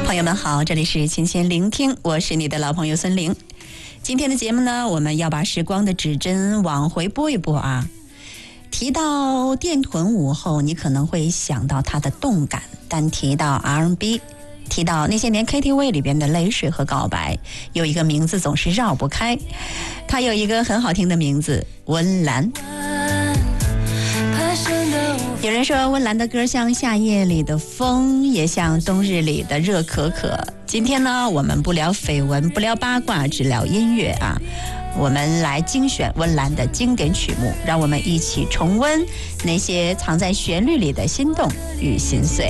朋友们好，这里是琴弦聆听，我是你的老朋友孙玲。今天的节目呢，我们要把时光的指针往回拨一拨啊。提到电臀舞后，你可能会想到它的动感，但提到 R&B， 提到那些年 KTV 里边的泪水和告白，有一个名字总是绕不开，它有一个很好听的名字，温岚。有人说温岚的歌像夏夜里的风，也像冬日里的热可可。今天呢，我们不聊绯闻，不聊八卦，只聊音乐啊。我们来精选温岚的经典曲目，让我们一起重温那些藏在旋律里的心动与心碎。